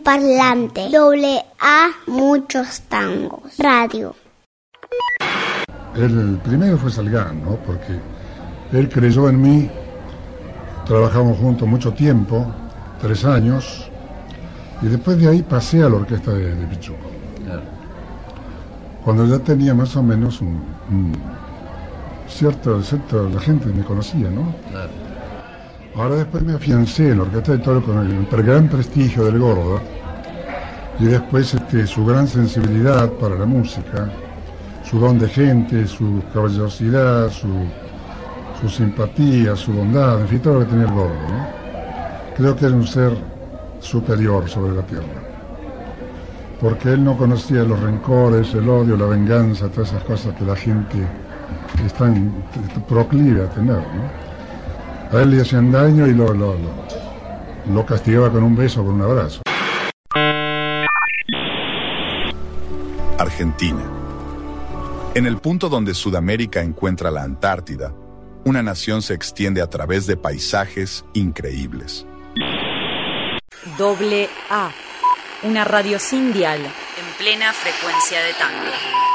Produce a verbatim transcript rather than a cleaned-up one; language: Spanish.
parlante. Doble A, muchos tangos. Radio. El primero fue Salgán, ¿no? Porque él creyó en mí, trabajamos juntos mucho tiempo, tres años, y después de ahí pasé a la orquesta de, de Pichuco. Claro. Cuando ya tenía más o menos un, un cierto, cierto, la gente me conocía, ¿no? Claro. Ahora después me afiancé en la orquesta de Toro con el, el gran prestigio del Gordo, y después este, su gran sensibilidad para la música, su don de gente, su caballerosidad, su, su simpatía, su bondad, en fin, todo lo que tenía el Gordo, ¿no? Creo que era un ser superior sobre la tierra, porque él no conocía los rencores, el odio, la venganza, todas esas cosas que la gente es tan proclive a tener, ¿no? A él le hacían daño y lo, lo, lo, lo castigaba con un beso, con un abrazo. Argentina. En el punto donde Sudamérica encuentra la Antártida, una nación se extiende a través de paisajes increíbles. Doble A, una radio sin dial, en plena frecuencia de tango.